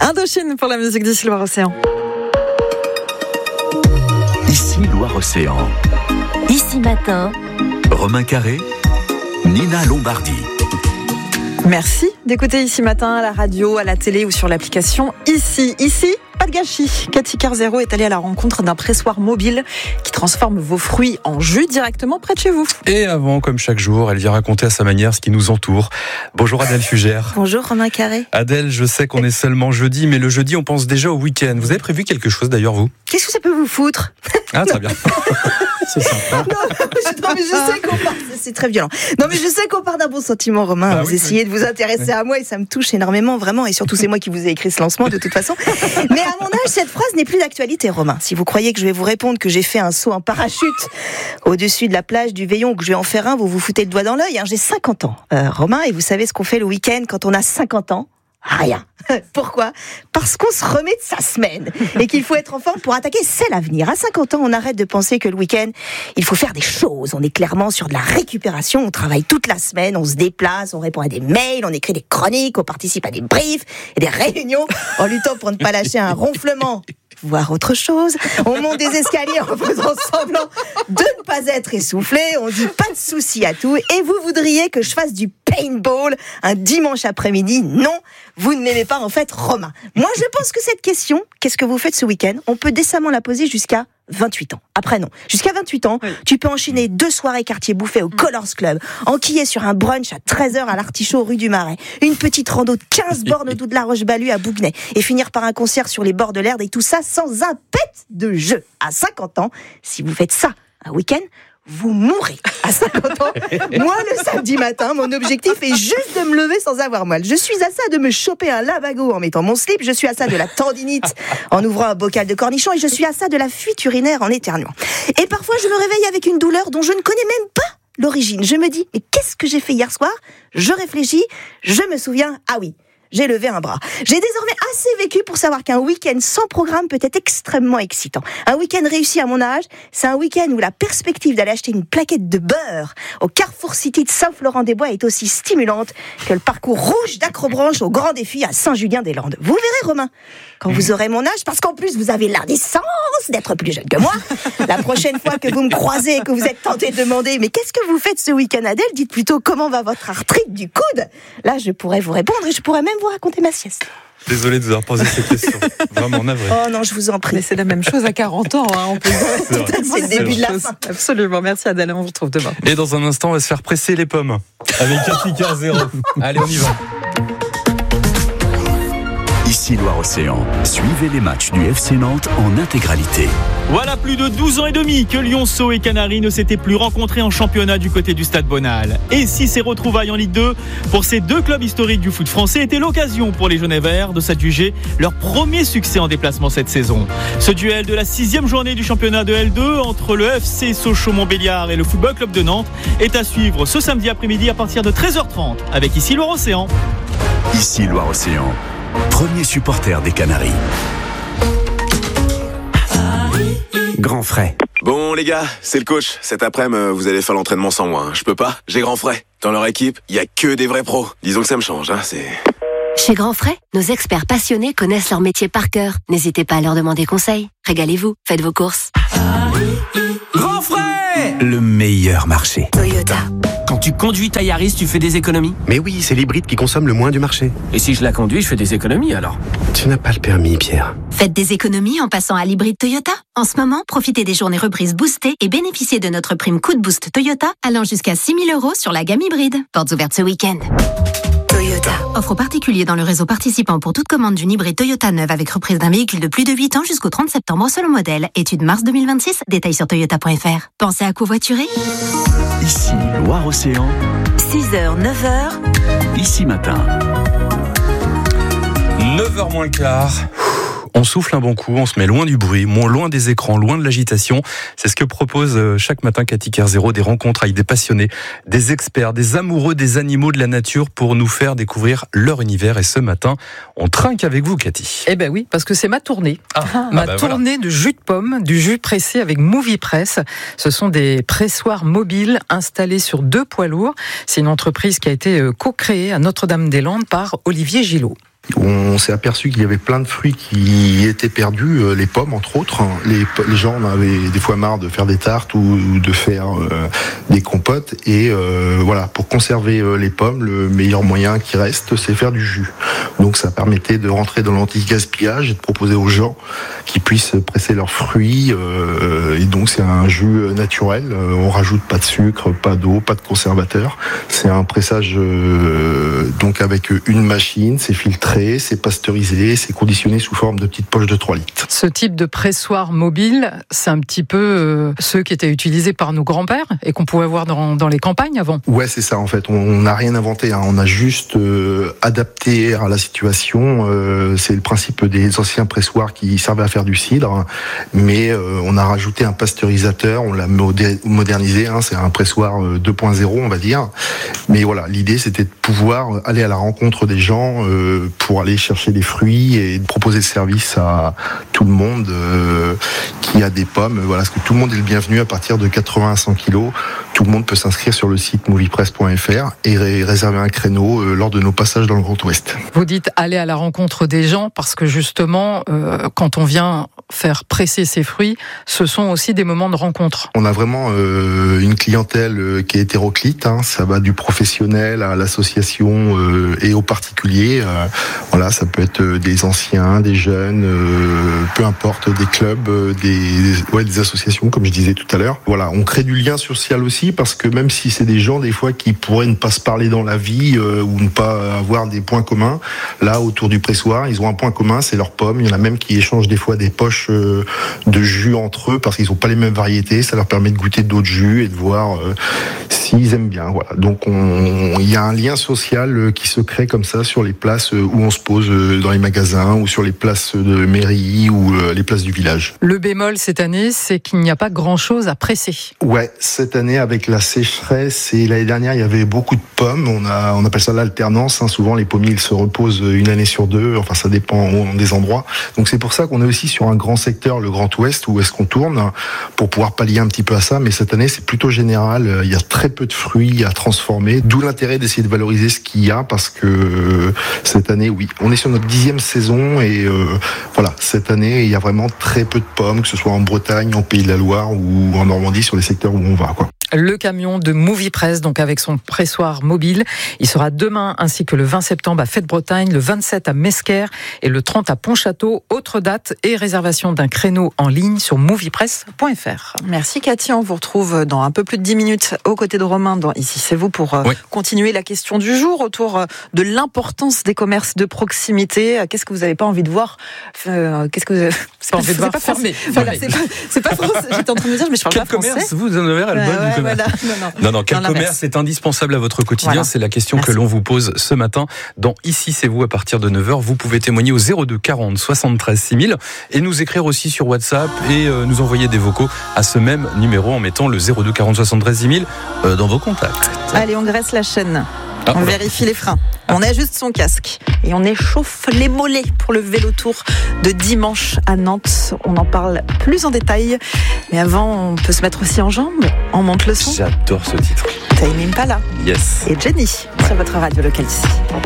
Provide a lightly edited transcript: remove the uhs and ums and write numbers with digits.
Indochine pour la musique d'ici Loire-Océan. Ici Loire-Océan. Ici matin. Romain Carré, Nina Lombardi. Merci d'écouter Ici Matin à la radio, à la télé ou sur l'application Ici. Pas de gâchis. Cathy Carzero est allée à la rencontre d'un pressoir mobile qui transforme vos fruits en jus directement près de chez vous. Et avant, comme chaque jour, elle vient raconter à sa manière ce qui nous entoure. Bonjour Adèle Fugère. Bonjour Romain Carré. Adèle, je sais qu'on est seulement jeudi, mais le jeudi, on pense déjà au week-end. Vous avez prévu quelque chose d'ailleurs, vous ? Qu'est-ce que ça peut vous foutre ? Ah, très bien. C'est sympa. Non, mais je sais qu'on part. C'est très violent. Non, mais je sais qu'on part d'un bon sentiment, Romain. Bah vous oui, essayez de vous intéresser à moi et ça me touche énormément, vraiment. Et surtout, c'est moi qui vous ai écrit ce lancement, de toute façon. Mais à mon âge, cette phrase n'est plus d'actualité, Romain. Si vous croyez que je vais vous répondre que j'ai fait un saut en parachute au-dessus de la plage du Veillon ou que je vais en faire un, vous vous foutez le doigt dans l'œil. J'ai 50 ans, Romain, et vous savez ce qu'on fait le week-end quand on a 50 ans ? Rien. Pourquoi ? Parce qu'on se remet de sa semaine et qu'il faut être en forme pour attaquer celle à venir. À 50 ans, on arrête de penser que le week-end, il faut faire des choses. On est clairement sur de la récupération. On travaille toute la semaine, on se déplace, on répond à des mails, on écrit des chroniques, on participe à des briefs et des réunions en luttant pour ne pas lâcher un ronflement, voire autre chose. On monte des escaliers en faisant semblant de ne pas être essoufflé. On dit pas de souci à tout. Et vous voudriez que je fasse du paintball un dimanche après-midi ? Non, vous ne m'aimez pas en fait, Romain. Moi, je pense que cette question, qu'est-ce que vous faites ce week-end ? On peut décemment la poser jusqu'à 28 ans. Après, non. Jusqu'à 28 ans, oui. Tu peux enchaîner 2 soirées quartier bouffées au Colors Club, enquiller sur un brunch à 13h à l'Artichaut rue du Marais, une petite rando de 15 bornes au dos de la Roche-Balue à Bouguenais, et finir par un concert sur les bords de l'Erdre, et tout ça sans un pet de jeu. À 50 ans, si vous faites ça un week-end, vous mourrez. À 50 ans, moi, le samedi matin, mon objectif est juste de me lever sans avoir mal. Je suis à ça de me choper un lavago en mettant mon slip, je suis à ça de la tendinite en ouvrant un bocal de cornichons, et je suis à ça de la fuite urinaire en éternuant. Et parfois, je me réveille avec une douleur dont je ne connais même pas l'origine. Je me dis, mais qu'est-ce que j'ai fait hier soir ? Je réfléchis, je me souviens, ah oui, j'ai levé un bras. J'ai désormais assez vécu pour savoir qu'un week-end sans programme peut être extrêmement excitant. Un week-end réussi à mon âge, c'est un week-end où la perspective d'aller acheter une plaquette de beurre au Carrefour City de Saint-Florent-des-Bois est aussi stimulante que le parcours rouge d'Acrobranche au Grand Défi à Saint-Julien-des-Landes. Vous verrez, Romain, quand vous aurez mon âge, parce qu'en plus vous avez l'indécence d'être plus jeune que moi. La prochaine fois que vous me croisez et que vous êtes tenté de demander « Mais qu'est-ce que vous faites ce week-end, Adèle ?» Dites plutôt « Comment va votre arthrite du coude ?» Là, je pourrais vous répondre et je pourrais même vous raconter ma sieste. Désolé de vous avoir posé cette question. Vraiment navré. Oh non, je vous en prie. Mais c'est la même chose à 40 ans. On peut c'est le début de la fin. Absolument. Merci Adèle. On vous retrouve demain. Et dans un instant, on va se faire presser les pommes avec Cathy Carzero. Allez, on y va. Ici Loire-Océan. Suivez les matchs du FC Nantes en intégralité. Voilà plus de 12 ans et demi que Lionceaux et Canaries ne s'étaient plus rencontrés en championnat du côté du Stade Bonal. Et si ces retrouvailles en Ligue 2, pour ces 2 clubs historiques du foot français, étaient l'occasion pour les Jaunets Verts de s'adjuger leur premier succès en déplacement cette saison. Ce duel de la 6e journée du championnat de L2 entre le FC Sochaux-Montbéliard et le Football Club de Nantes est à suivre ce samedi après-midi à partir de 13h30 avec Ici Loire-Océan. Ici Loire-Océan. Premier supporter des Canaries. Grand frais. Bon les gars, c'est le coach. Cet après-midi, vous allez faire l'entraînement sans moi. Je peux pas, j'ai grand frais. Dans leur équipe, il y a que des vrais pros. Disons que ça me change, c'est... Chez Grand Frais, nos experts passionnés connaissent leur métier par cœur. N'hésitez pas à leur demander conseil. Régalez-vous, faites vos courses. Grand frais. Le meilleur marché. Toyota. Quand tu conduis ta Yaris, tu fais des économies ? Mais oui, c'est l'hybride qui consomme le moins du marché. Et si je la conduis, je fais des économies alors ? Tu n'as pas le permis, Pierre. Faites des économies en passant à l'hybride Toyota. En ce moment, profitez des journées reprises boostées et bénéficiez de notre prime coup de boost Toyota allant jusqu'à 6 000 € sur la gamme hybride. Portes ouvertes ce week-end. Toyota. Offre aux particuliers dans le réseau participant pour toute commande d'une hybride Toyota neuve avec reprise d'un véhicule de plus de 8 ans jusqu'au 30 septembre selon modèle. Étude mars 2026. Détails sur toyota.fr. Pensez à covoiturer ? Ici Loire-Océan. 6h, 9h. Ici matin. 9h moins le quart. On souffle un bon coup, on se met loin du bruit, loin des écrans, loin de l'agitation. C'est ce que propose chaque matin Cathy Carzero, des rencontres avec des passionnés, des experts, des amoureux des animaux, de la nature, pour nous faire découvrir leur univers. Et ce matin, on trinque avec vous, Cathy. Eh ben oui, parce que c'est ma tournée. Tournée de jus de pomme, du jus pressé avec Movipress. Ce sont des pressoirs mobiles installés sur 2 poids lourds. C'est une entreprise qui a été co-créée à Notre-Dame-des-Landes par Olivier Gillot. On s'est aperçu qu'il y avait plein de fruits qui étaient perdus, les pommes entre autres. Les gens en avaient des fois marre de faire des tartes ou de faire des compotes. Et voilà, pour conserver les pommes, le meilleur moyen qui reste, c'est faire du jus. Donc ça permettait de rentrer dans l'anti-gaspillage et de proposer aux gens qui puissent presser leurs fruits. Et donc c'est un jus naturel. On rajoute pas de sucre, pas d'eau, pas de conservateur. C'est un pressage donc avec une machine, c'est filtré, c'est pasteurisé, c'est conditionné sous forme de petites poches de 3 litres. Ce type de pressoir mobile, c'est un petit peu ceux qui étaient utilisés par nos grands-pères et qu'on pouvait voir dans les campagnes avant. Ouais, c'est ça en fait. On n'a rien inventé, hein. On a juste adapté à la situation. C'est le principe des anciens pressoirs qui servaient à faire du cidre, mais on a rajouté un pasteurisateur, on l'a modernisé, hein. C'est un pressoir 2.0 on va dire. Mais voilà, l'idée c'était de pouvoir aller à la rencontre des gens pour aller chercher des fruits et de proposer le service à tout le monde qui a des pommes. Voilà, parce que tout le monde est le bienvenu à partir de 80 à 100 kilos. Tout le monde peut s'inscrire sur le site moviepress.fr et réserver un créneau lors de nos passages dans le Grand Ouest. Vous dites aller à la rencontre des gens parce que justement, quand on vient faire presser ces fruits, ce sont aussi des moments de rencontre. On a vraiment une clientèle qui est hétéroclite, hein. Ça va du professionnel à l'association et aux particuliers. Voilà, ça peut être des anciens, des jeunes, peu importe, des clubs, des associations, comme je disais tout à l'heure. Voilà, on crée du lien social aussi parce que même si c'est des gens des fois qui pourraient ne pas se parler dans la vie ou ne pas avoir des points communs, là autour du pressoir, ils ont un point commun, c'est leurs pommes. Il y en a même qui échangent des fois des poches de jus entre eux parce qu'ils n'ont pas les mêmes variétés. Ça leur permet de goûter d'autres jus et de voir s'ils aiment bien. Voilà. Donc il y a un lien social qui se crée comme ça sur les places où on se pose dans les magasins ou sur les places de mairie ou les places du village. Le bémol cette année, c'est qu'il n'y a pas grand-chose à presser. Ouais, cette année avec la sécheresse et l'année dernière, il y avait beaucoup de pommes. On appelle ça l'alternance, hein. Souvent les pommiers ils se reposent une année sur deux. Enfin, ça dépend des endroits. Donc c'est pour ça qu'on est aussi sur un grand secteur, le Grand Ouest, où est-ce qu'on tourne pour pouvoir pallier un petit peu à ça. Mais cette année, c'est plutôt général. Il y a très peu de fruits à transformer. D'où l'intérêt d'essayer de valoriser ce qu'il y a parce que cette année, oui, on est sur notre 10e saison et voilà, cette année, il y a vraiment très peu de pommes, que ce soit en Bretagne, en Pays de la Loire ou en Normandie, sur les secteurs où on va, quoi. Le camion de Moviepress, donc avec son pressoir mobile, il sera demain ainsi que le 20 septembre à Fête-Bretagne, le 27 à Mesquer et le 30 à Pontchâteau. Autre date et réservation d'un créneau en ligne sur moviepress.fr. Merci Cathy, on vous retrouve dans un peu plus de 10 minutes aux côtés de Romain dans Ici c'est vous pour continuer la question du jour autour de l'importance des commerces de proximité. Qu'est-ce que vous n'avez pas envie de voir Qu'est-ce que vous avez pas envie de voir fermé? Voilà, c'est pas français. J'étais en train de me dire, mais je parle quel pas français. Commerce vous en avez ras le bol du commerce? Voilà. Non, quel commerce est indispensable à votre quotidien? Voilà. C'est la question que l'on vous pose ce matin dans Ici c'est vous à partir de 9h. Vous pouvez témoigner au 02 40 73 6000 et nous écrire aussi sur WhatsApp et nous envoyer des vocaux à ce même numéro en mettant le 02 40 73 6000 dans vos contacts. Allez, on graisse la chaîne. On vérifie les freins. On ajuste son casque et on échauffe les mollets pour le vélo tour de dimanche à Nantes. On en parle plus en détail. Mais avant, on peut se mettre aussi en jambes. On monte le son. J'adore ce titre. Tame Impala. Yes. Et Jenny sur votre radio locale ici.